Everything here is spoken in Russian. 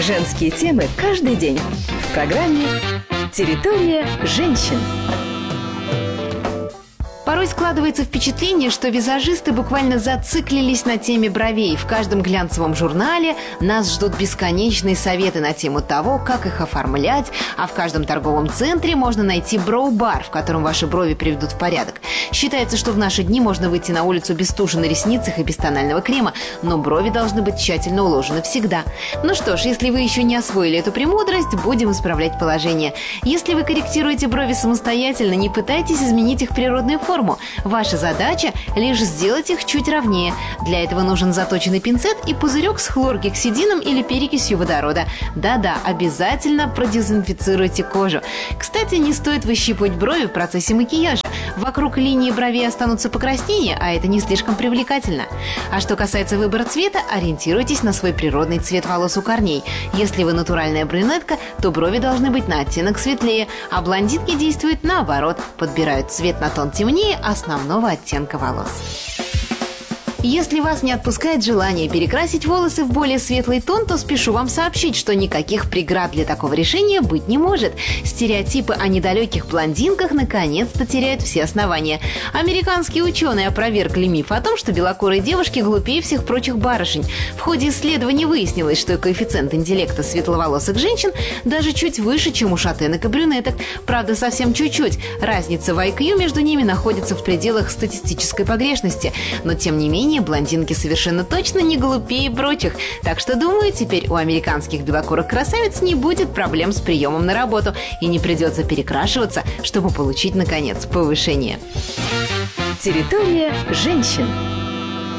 Женские темы каждый день в программе «Территория женщин». Порой складывается впечатление, что визажисты буквально зациклились на теме бровей. В каждом глянцевом журнале нас ждут бесконечные советы на тему того, как их оформлять, а в каждом торговом центре можно найти броу-бар, в котором ваши брови приведут в порядок. Считается, что в наши дни можно выйти на улицу без туши на ресницах и без тонального крема, но брови должны быть тщательно уложены всегда. Ну что ж, если вы еще не освоили эту премудрость, будем исправлять положение. Если вы корректируете брови самостоятельно, не пытайтесь изменить их природную форму. Ваша задача – лишь сделать их чуть ровнее. Для этого нужен заточенный пинцет и пузырек с хлоргексидином или перекисью водорода. Да-да, обязательно продезинфицируйте кожу. Кстати, не стоит выщипывать брови в процессе макияжа. Вокруг линии бровей останутся покраснения, а это не слишком привлекательно. А что касается выбора цвета, ориентируйтесь на свой природный цвет волос у корней. Если вы натуральная брюнетка, то брови должны быть на оттенок светлее, а блондинки действуют наоборот, подбирают цвет на тон темнее основного оттенка волос. Если вас не отпускает желание перекрасить волосы в более светлый тон, то спешу вам сообщить, что никаких преград для такого решения быть не может. Стереотипы о недалеких блондинках наконец-то теряют все основания. Американские ученые опровергли миф о том, что белокурые девушки глупее всех прочих барышень. В ходе исследований выяснилось, что коэффициент интеллекта светловолосых женщин даже чуть выше, чем у шатенок и брюнеток. Правда, совсем чуть-чуть. Разница в IQ между ними находится в пределах статистической погрешности. Но, тем не менее, блондинки совершенно точно не глупее прочих. Так что, думаю, теперь у американских белокурых красавиц не будет проблем с приемом на работу и не придется перекрашиваться, чтобы получить, наконец, повышение. Территория женщин.